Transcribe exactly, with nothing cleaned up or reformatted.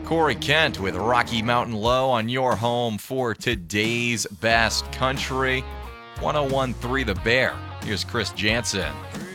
Corey Kent with Rocky Mountain Low on your home for today's best country. one oh one point three The Bear. Here's Chris Jansen.